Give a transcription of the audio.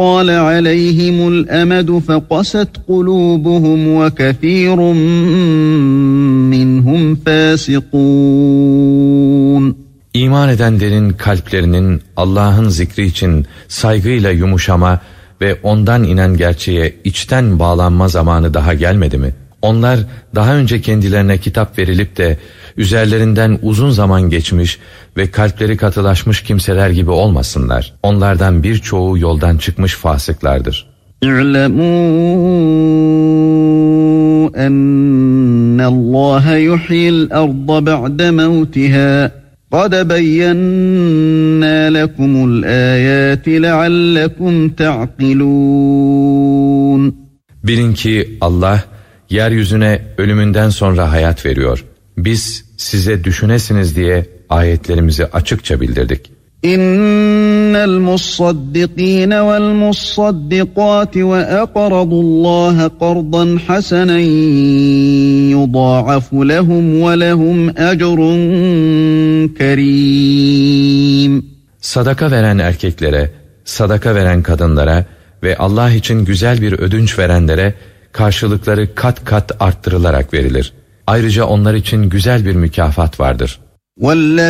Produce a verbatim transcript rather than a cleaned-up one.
طال عليهم الأمد فقست قلوبهم وكثير منهم فاسقون. İman edenlerin kalplerinin Allah'ın zikri için saygıyla yumuşama ve ondan inen gerçeğe içten bağlanma zamanı daha gelmedi mi? Onlar daha önce kendilerine kitap verilip de üzerlerinden uzun zaman geçmiş ve kalpleri katılaşmış kimseler gibi olmasınlar. Onlardan birçoğu yoldan çıkmış fasıklardır. İ'lemû ennallâhe yuhyil arda ba'de mevtiha. قَدْ بَيَّنَّا لَكُمُ الْآيَاتِ لَعَلَّكُمْ تَعْقِلُونَ. Bilin ki Allah yeryüzüne ölümünden sonra hayat veriyor. Biz size düşünesiniz diye ayetlerimizi açıkça bildirdik. İnnel musaddikîne vel musaddikâti ve aqradullâhe qardan hasenen yudâ'afu lehum ve lehum ecrun kerîm. Sadaka veren erkeklere, sadaka veren kadınlara ve Allah için güzel bir ödünç verenlere karşılıkları kat kat arttırılarak verilir. Ayrıca onlar için güzel bir mükafat vardır.